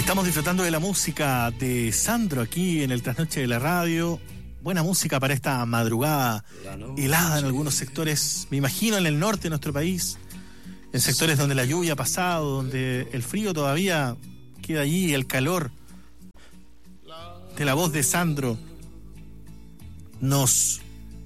Estamos disfrutando de la música de Sandro aquí en el Trasnoche de la Radio. Buena música para esta madrugada helada en algunos sectores, me imagino en el norte de nuestro país, en sectores donde la lluvia ha pasado, donde el frío todavía queda allí, el calor de la voz de Sandro nos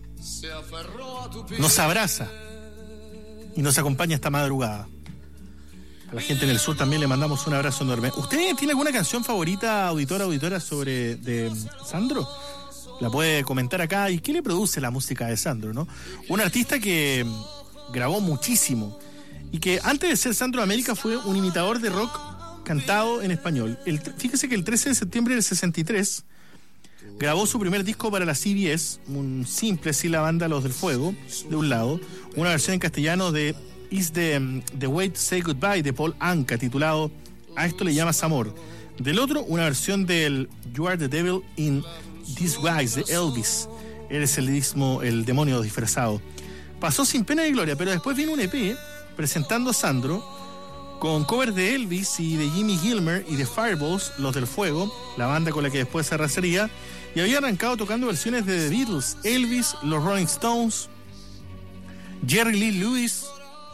abraza y nos acompaña esta madrugada. A la gente en el sur también le mandamos un abrazo enorme. ¿Usted tiene alguna canción favorita, auditora, de Sandro? La puede comentar acá. ¿Y qué le produce la música de Sandro, no? Un artista que grabó muchísimo y que antes de ser Sandro América fue un imitador de rock cantado en español. Fíjese que el 13 de septiembre del 63 grabó su primer disco para la CBS, un simple, sí, la banda Los del Fuego, de un lado, una versión en castellano de Is the Way to Say Goodbye de Paul Anka, titulado A esto le llamas amor. Del otro, una versión del You Are the Devil in Disguise de Elvis. Eres el demonio disfrazado. Pasó sin pena ni gloria, pero después vino un EP presentando a Sandro con covers de Elvis y de Jimmy Gilmer y de Fireballs, Los del Fuego, la banda con la que después se arrasaría, y había arrancado tocando versiones de The Beatles, Elvis, los Rolling Stones, Jerry Lee Lewis,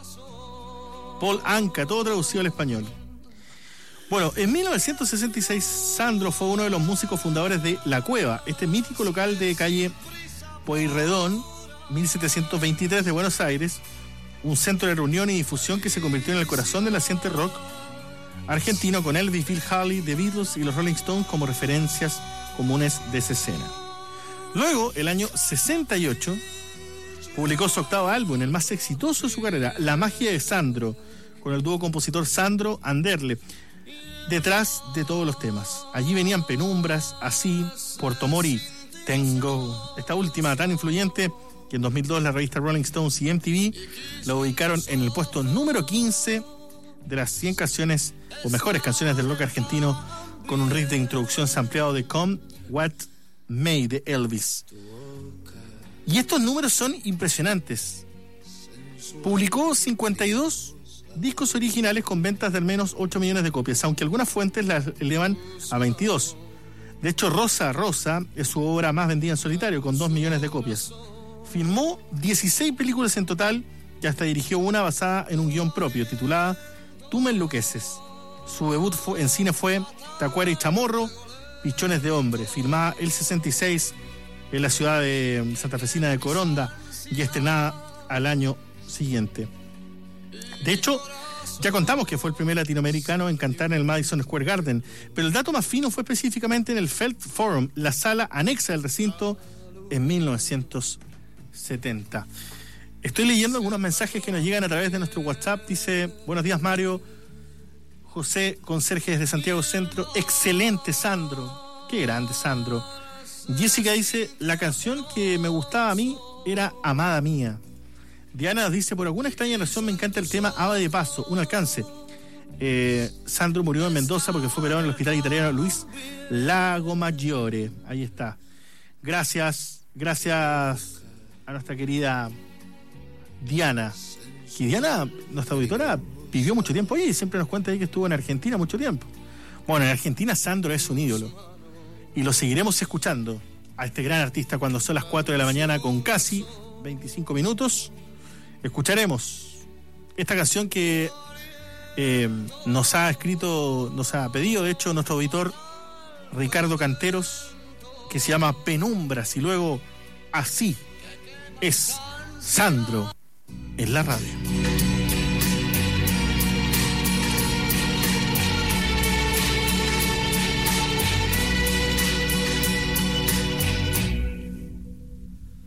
Paul Anka, todo traducido al español. Bueno, en 1966 Sandro fue uno de los músicos fundadores de La Cueva, este mítico local de calle Pueyrredón, 1723 de Buenos Aires, un centro de reunión y difusión que se convirtió en el corazón del naciente rock argentino, con Elvis, Bill Haley, The Beatles y los Rolling Stones como referencias comunes de esa escena. Luego, el año 68, publicó su octavo álbum, el más exitoso de su carrera, La Magia de Sandro, con el dúo compositor Sandro Anderle, detrás de todos los temas. Allí venían Penumbras, Así, Puerto Mori, Tengo, esta última tan influyente que en 2002 la revista Rolling Stones y MTV la ubicaron en el puesto número 15 de las 100 canciones o mejores canciones del rock argentino, con un riff de introducción sampleado de Come What May de Elvis. Y estos números son impresionantes. Publicó 52 discos originales con ventas de al menos 8 millones de copias, aunque algunas fuentes las elevan a 22. De hecho, Rosa Rosa es su obra más vendida en solitario, con 2 millones de copias. Filmó 16 películas en total, y hasta dirigió una basada en un guión propio, titulada Tú me enloqueces. Su debut en cine fue Tacuara y Chamorro, Pichones de Hombre, filmada el 66 en la ciudad de santafesina de Coronda y estrenada al año siguiente. De hecho, ya contamos que fue el primer latinoamericano en cantar en el Madison Square Garden, pero el dato más fino fue específicamente en el Felt Forum, la sala anexa del recinto, en 1970. Estoy leyendo algunos mensajes que nos llegan a través de nuestro WhatsApp. Dice: buenos días, Mario. José Conserje desde Santiago Centro. Excelente, Sandro. Qué grande, Sandro. Jessica dice: la canción que me gustaba a mí era Amada Mía. Diana dice: por alguna extraña razón me encanta el tema Ava de Paso, un alcance. Sandro murió en Mendoza porque fue operado en el hospital italiano Luis Lago Maggiore. Ahí está. Gracias a nuestra querida Diana. Que Diana, nuestra auditora, vivió mucho tiempo ahí y siempre nos cuenta ahí que estuvo en Argentina mucho tiempo. Bueno, en Argentina Sandro es un ídolo y lo seguiremos escuchando a este gran artista cuando son las 4 de la mañana con casi 25 minutos. Escucharemos esta canción que nos ha pedido, de hecho, nuestro auditor Ricardo Canteros, que se llama Penumbras, y luego Así es Sandro en la radio.